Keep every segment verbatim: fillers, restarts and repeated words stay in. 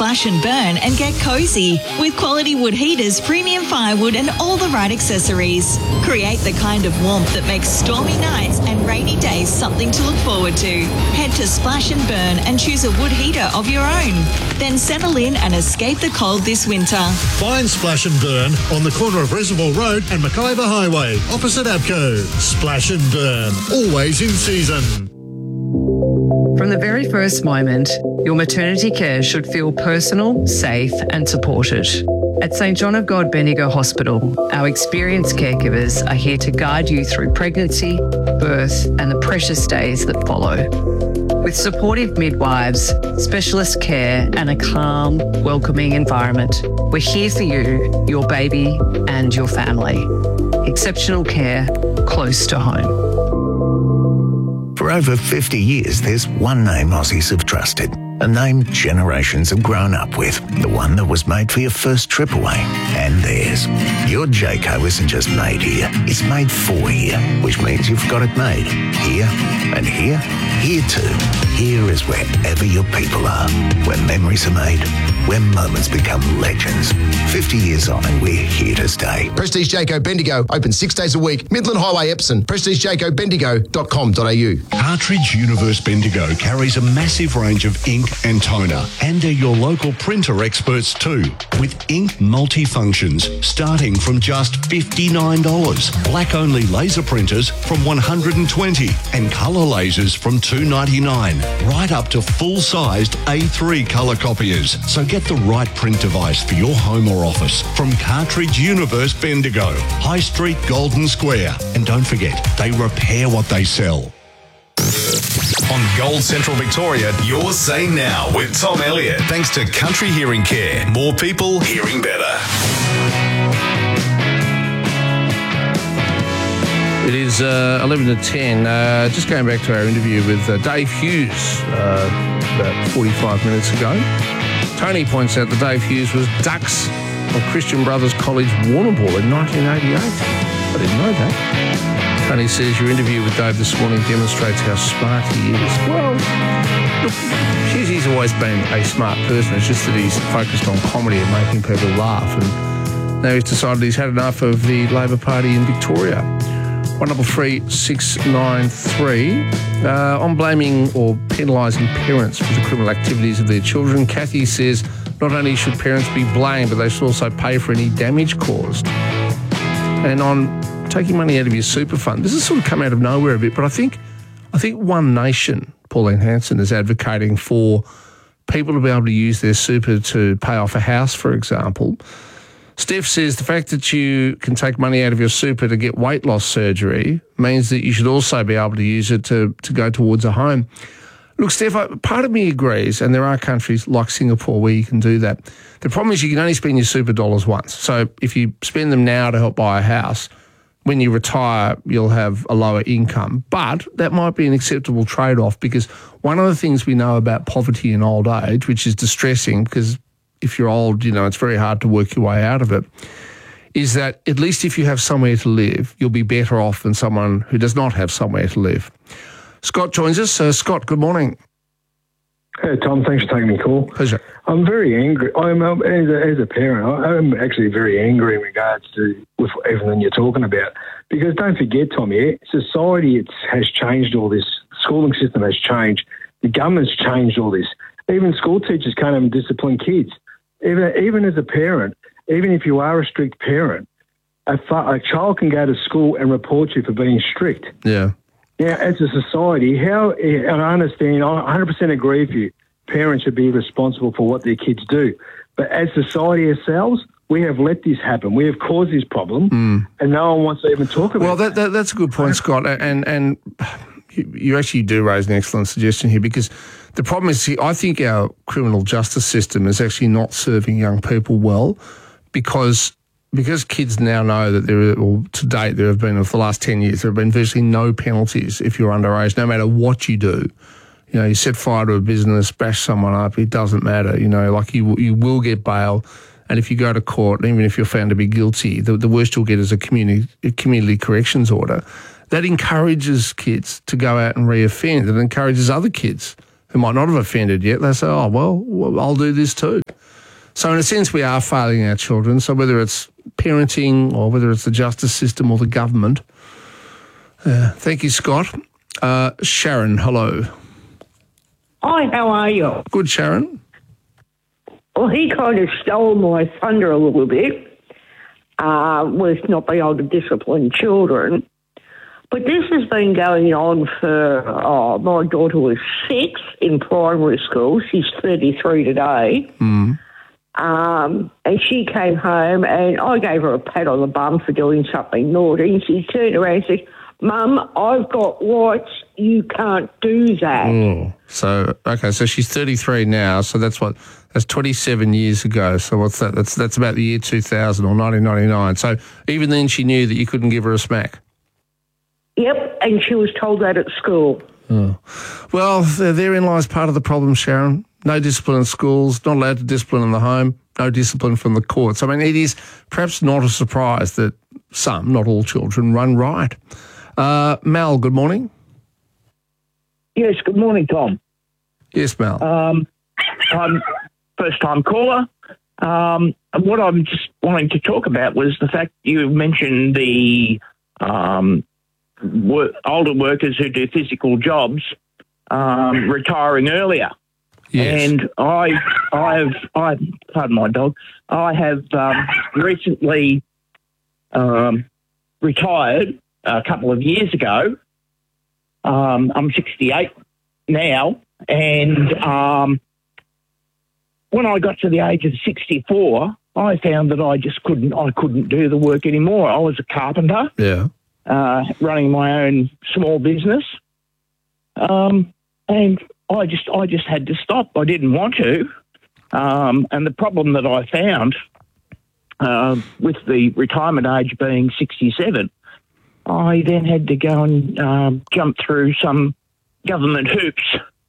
Splash and Burn and get cozy with quality wood heaters, premium firewood and all the right accessories. Create the kind of warmth that makes stormy nights and rainy days something to look forward to. Head to Splash and Burn and choose a wood heater of your own. Then settle in and escape the cold this winter. Find Splash and Burn on the corner of Reservoir Road and Mackayba Highway, opposite Abco. Splash and Burn, always in season. From the very first moment, your maternity care should feel personal, safe and supported. At St John of God Bendigo Hospital, our experienced caregivers are here to guide you through pregnancy, birth and the precious days that follow. With supportive midwives, specialist care and a calm, welcoming environment, we're here for you, your baby and your family. Exceptional care close to home. For over fifty years, there's one name Aussies have trusted, a name generations have grown up with, the one that was made for your first trip away, and theirs. Your Jayco isn't just made here, it's made for here, which means you've got it made here and here, here too. Here is wherever your people are, where memories are made, where moments become legends. fifty years on and we're here to stay. Prestige Jayco Bendigo, open six days a week. Midland Highway, Epsom. prestige jayco bendigo dot com dot a u. Cartridge Universe Bendigo carries a massive range of ink and toner, and they're your local printer experts too, with ink multifunctions starting from just fifty-nine dollars. Black-only laser printers from one hundred twenty dollars and colour lasers from two dollars ninety-nine, right up to full-sized A three colour copiers. So get the right print device for your home or office from Cartridge Universe Bendigo, High Street, Golden Square. And don't forget, they repair what they sell. On Gold Central Victoria, you're Say Now with Tom Elliott. Thanks to Country Hearing Care. More people hearing better. It is uh, eleven to ten. Uh, just going back to our interview with uh, Dave Hughes uh, about forty-five minutes ago. Tony points out that Dave Hughes was Dux of Christian Brothers College Warrnambool in nineteen eighty-eight. I didn't know that. Tony says your interview with Dave this morning demonstrates how smart he is. Well, look, he's always been a smart person. It's just that he's focused on comedy and making people laugh. And now he's decided he's had enough of the Labor Party in Victoria. one double three six nine three. Uh, on blaming or penalising parents for the criminal activities of their children, Kathy says not only should parents be blamed, but they should also pay for any damage caused. And on taking money out of your super fund, this has sort of come out of nowhere a bit, but I think I think One Nation, Pauline Hanson, is advocating for people to be able to use their super to pay off a house, for example. Steph says the fact that you can take money out of your super to get weight loss surgery means that you should also be able to use it to, to go towards a home. Look, Steph, part of me agrees, and there are countries like Singapore where you can do that. The problem is you can only spend your super dollars once. So if you spend them now to help buy a house, when you retire, you'll have a lower income. But that might be an acceptable trade-off, because one of the things we know about poverty in old age, which is distressing because if you're old, you know, it's very hard to work your way out of it, is that at least if you have somewhere to live, you'll be better off than someone who does not have somewhere to live. Scott joins us. Uh, Scott, good morning. Hey, Tom, thanks for taking my call. Pleasure. I'm very angry. I'm, um, as, a, as a parent, I'm actually very angry in regards to with everything you're talking about. Because don't forget, Tom, yeah, society it's, has changed all this. The schooling system has changed. The government's changed all this. Even school teachers can't even discipline kids. Even, even as a parent, even if you are a strict parent, a, fa- a child can go to school and report you for being strict. Yeah. Now, as a society, how, and I understand, I one hundred percent agree with you, parents should be responsible for what their kids do. But as society ourselves, we have let this happen. We have caused this problem, mm. and no one wants to even talk about well, it. Well, that, that, that's a good point, Scott. And, and you, you actually do raise an excellent suggestion here, because the problem is, see, I think our criminal justice system is actually not serving young people well, because because kids now know that there are, or to date there have been, for the last ten years, there have been virtually no penalties if you're underage, no matter what you do. You know, you set fire to a business, bash someone up, it doesn't matter. You know, like you you will get bail, and if you go to court, even if you're found to be guilty, the, the worst you'll get is a community a community corrections order. That encourages kids to go out and reoffend. It encourages other kids who might not have offended yet. They say, oh, well, I'll do this too. So in a sense, we are failing our children. So whether it's parenting or whether it's the justice system or the government. Uh, thank you, Scott. Uh, Sharon, hello. Hi, how are you? Good, Sharon. Well, he kind of stole my thunder a little bit uh, with not being able to discipline children. But this has been going on for, oh, my daughter was six in primary school. She's thirty-three today. Mm. Um, and she came home and I gave her a pat on the bum for doing something naughty. And she turned around and said, Mum, I've got rights. You can't do that. Oh. So, okay, so she's thirty-three now. So that's what, that's twenty-seven years ago. So what's that? That's, that's about the year two thousand or nineteen ninety-nine. So even then she knew that you couldn't give her a smack. Yep, and she was told that at school. Oh. Well, therein lies part of the problem, Sharon. No discipline in schools, not allowed to discipline in the home, no discipline from the courts. I mean, it is perhaps not a surprise that some, not all children, run riot. Uh, Mal, good morning. Yes, good morning, Tom. Yes, Mal. Um, I'm first-time caller. Um, and what I'm just wanting to talk about was the fact you mentioned the um, work, older workers who do physical jobs um, retiring earlier. Yes. And I, I have, I pardon my dog. I have um, recently um, retired a couple of years ago. Um, I'm sixty-eight now, and um, when I got to the age of sixty-four, I found that I just couldn't, I couldn't do the work anymore. I was a carpenter, yeah, uh, running my own small business, um, and I just, I just had to stop. I didn't want to, um, and the problem that I found uh, with the retirement age being sixty-seven. I then had to go and um, jump through some government hoops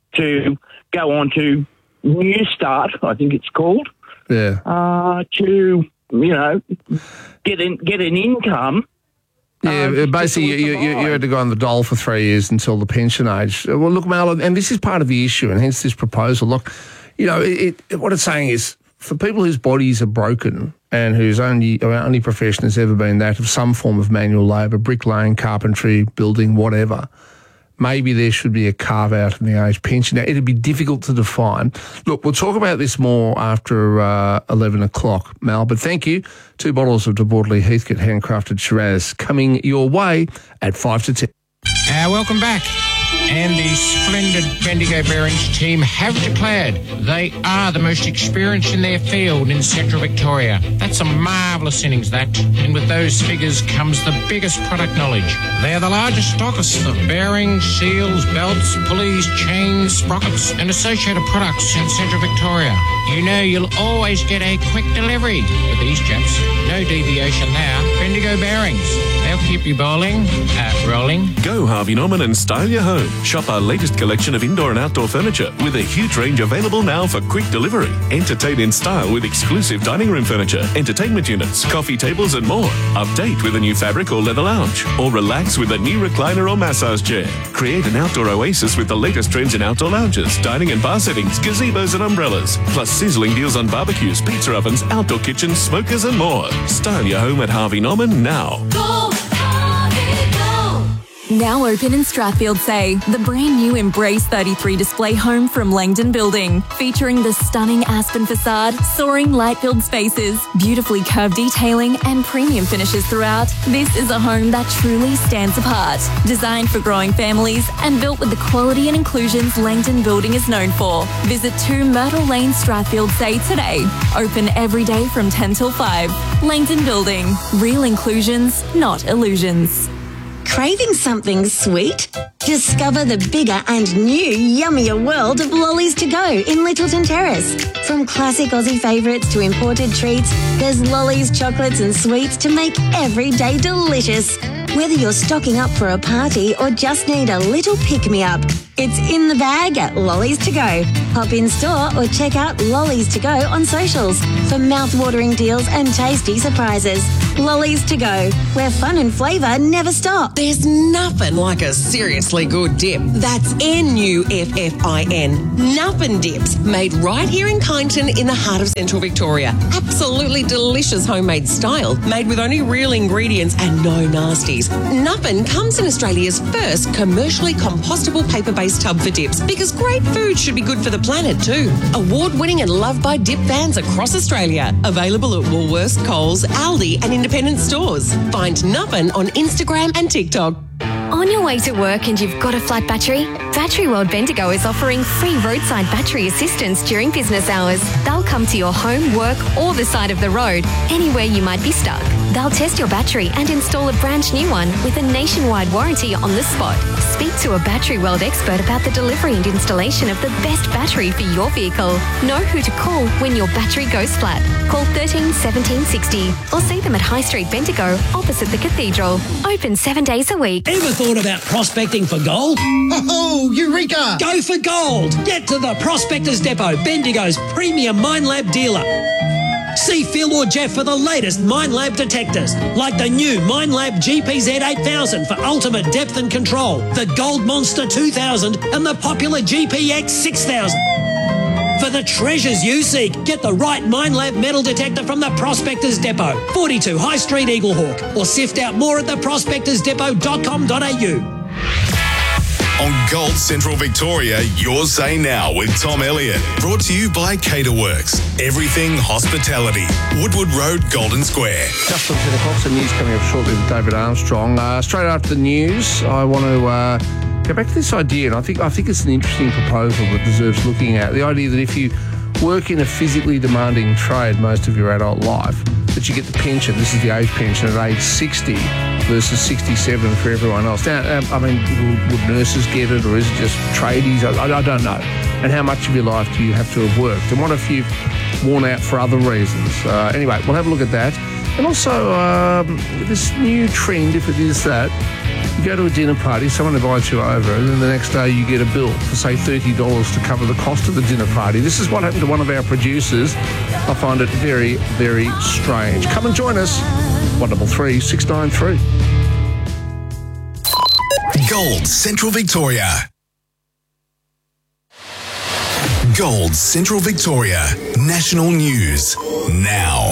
to go on to New Start, I think it's called, yeah, uh, to, you know, get in, get an income. Yeah, uh, basically you, you, you had to go on the dole for three years until the pension age. Well, look, Mal, and this is part of the issue, and hence this proposal. Look, you know, it, it, what it's saying is for people whose bodies are broken and whose only only profession has ever been that of some form of manual labour, bricklaying, carpentry, building, whatever, maybe there should be a carve-out in the age pension. Now, it'd be difficult to define. Look, we'll talk about this more after uh, eleven o'clock, Mal, but thank you. Two bottles of De Bortley Heathcote handcrafted Shiraz coming your way at five to ten. Uh, welcome back. And the splendid Bendigo Bearings team have declared they are the most experienced in their field in Central Victoria. That's a marvellous innings, that. And with those figures comes the biggest product knowledge. They're the largest stockists of bearings, seals, belts, pulleys, chains, sprockets and associated products in Central Victoria. You know you'll always get a quick delivery with these chaps. No deviation there. Bendigo Bearings. They'll keep you bowling, uh, rolling. Go Harvey Norman and style your home. Shop our latest collection of indoor and outdoor furniture with a huge range available now for quick delivery. Entertain in style with exclusive dining room furniture, entertainment units, coffee tables and more. Update with a new fabric or leather lounge. Or relax with a new recliner or massage chair. Create an outdoor oasis with the latest trends in outdoor lounges, dining and bar settings, gazebos and umbrellas. Plus sizzling deals on barbecues, pizza ovens, outdoor kitchens, smokers and more. Style your home at Harvey Norman now. Go, Harvey, go. Now open in Strathfield Say, the brand new Embrace thirty-three display home from Langdon Building, featuring the stunning Aspen facade, soaring light-filled spaces, beautifully curved detailing and premium finishes throughout. This is a home that truly stands apart, designed for growing families and built with the quality and inclusions Langdon Building is known for. Visit two Myrtle Lane, Strathfield Say today. Open every day from ten till five. Langdon Building, real inclusions, not illusions. Craving something sweet? Discover the bigger and new yummier world of Lollies to Go in Littleton Terrace. From classic Aussie favourites to imported treats, there's Lollies, chocolates and sweets to make every day delicious. Whether you're stocking up for a party or just need a little pick-me-up, It's in the bag at Lollies to Go. Hop in store or check out Lollies to Go on socials for mouth-watering deals and tasty surprises. Lollies to Go, where fun and flavour never stop. There's nothing like a seriously good dip. That's N U F F I N. Nuffin Dips, made right here in Kyneton in the heart of Central Victoria. Absolutely delicious homemade style, made with only real ingredients and no nasties. Nuffin comes in Australia's first commercially compostable paper-based tub for dips, because great food should be good for the planet too. Award-winning and loved by dip fans across Australia. Available at Woolworths, Coles, Aldi and independent stores. Find Nuffin on Instagram and TikTok. On your way to work and you've got a flat battery? Battery World Bendigo is offering free roadside battery assistance during business hours. They'll come to your home, work or the side of the road, anywhere you might be stuck. They'll test your battery and install a brand new one with a nationwide warranty on the spot. Speak to a Battery World expert about the delivery and installation of the best battery for your vehicle. Know who to call when your battery goes flat. Call thirteen seventeen sixty or see them at High Street Bendigo opposite the Cathedral. Open seven days a week. Ever thought about prospecting for gold? Oh, Eureka! Go for gold! Get to the Prospectors Depot, Bendigo's premium Minelab dealer. See Phil or Jeff for the latest Minelab detectors, like the new Minelab G P Z eight thousand for ultimate depth and control, the Gold Monster two thousand and the popular G P X six thousand. For the treasures you seek, get the right Minelab metal detector from the Prospectors Depot, forty-two High Street, Eaglehawk, or sift out more at the prospectors depot dot com dot a u. On Gold Central Victoria, your Say Now with Tom Elliott. Brought to you by Caterworks. Everything hospitality. Woodward Road, Golden Square. Just on ten o'clock, some news coming up shortly with David Armstrong. Uh, straight after the news, I want to uh, go back to this idea, and I think I think it's an interesting proposal that deserves looking at. The idea that if you work in a physically demanding trade most of your adult life, that you get the pension. This is the age pension at age sixty versus sixty-seven for everyone else. Now, um, I mean, would, would nurses get it, or is it just tradies? I, I, I don't know. And how much of your life do you have to have worked? And what if you've worn out for other reasons? Uh, anyway, we'll have a look at that. And also, um, this new trend, if it is that, you go to a dinner party, someone invites you over, and then the next day you get a bill for, say, thirty dollars to cover the cost of the dinner party. This is what happened to one of our producers. I find it very, very strange. Come and join us. one double three six nine three. Gold Central Victoria. Gold Central Victoria. National News. Now.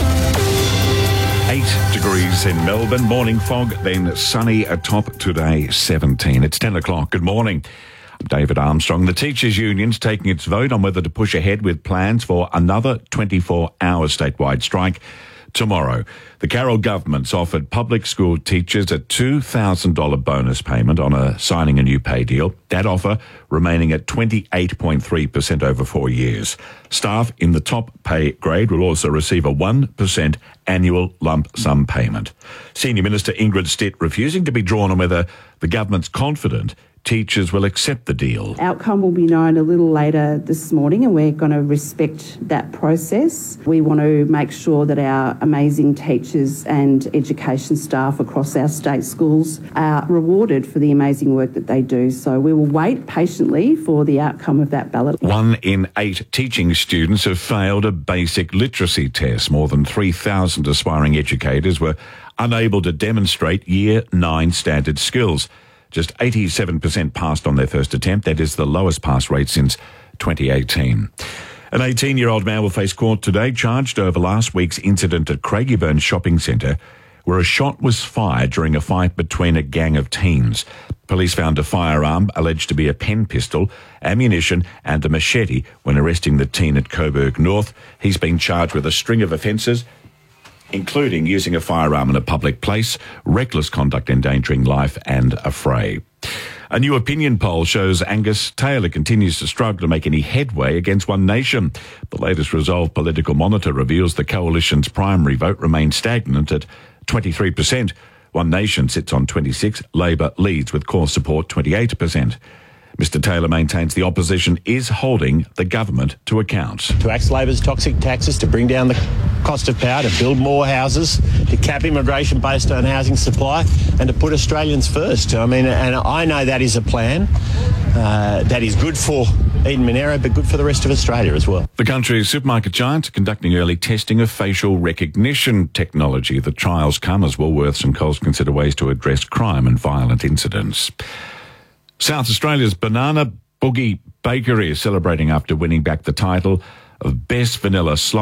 Eight degrees in Melbourne. Morning fog, then sunny atop today, seventeen. It's ten o'clock. Good morning. I'm David Armstrong. The Teachers Union's taking its vote on whether to push ahead with plans for another twenty-four hour statewide strike tomorrow. The Carroll government's offered public school teachers a two thousand dollars bonus payment on a signing a new pay deal. That offer remaining at twenty-eight point three percent over four years. Staff in the top pay grade will also receive a one percent annual lump sum payment. Senior Minister Ingrid Stitt refusing to be drawn on whether the government's confident teachers will accept the deal. Outcome will be known a little later this morning, and we're going to respect that process. We want to make sure that our amazing teachers and education staff across our state schools are rewarded for the amazing work that they do. So we will wait patiently for the outcome of that ballot. One in eight teaching students have failed a basic literacy test. More than three thousand aspiring educators were unable to demonstrate Year nine standard skills. Just eighty-seven percent passed on their first attempt. That is the lowest pass rate since twenty eighteen. An eighteen-year-old man will face court today, charged over last week's incident at Craigieburn Shopping Centre, where a shot was fired during a fight between a gang of teens. Police found a firearm alleged to be a pen pistol, ammunition and a machete when arresting the teen at Coburg North. He's been charged with a string of offences, including using a firearm in a public place, reckless conduct endangering life and a fray. A new opinion poll shows Angus Taylor continues to struggle to make any headway against One Nation. The latest Resolve Political Monitor reveals the coalition's primary vote remains stagnant at twenty-three percent. One Nation sits on twenty-six. Labor leads with core support twenty-eight percent. Mister Taylor maintains the opposition is holding the government to account. To axe Labor's toxic taxes, to bring down the cost of power, to build more houses, to cap immigration based on housing supply, and to put Australians first. I mean, and I know that is a plan uh, that is good for Eden Monaro, but good for the rest of Australia as well. The country's supermarket giant conducting early testing of facial recognition technology. The trials come as Woolworths and Coles consider ways to address crime and violent incidents. South Australia's Banana Boogie Bakery is celebrating after winning back the title of Best Vanilla Slice.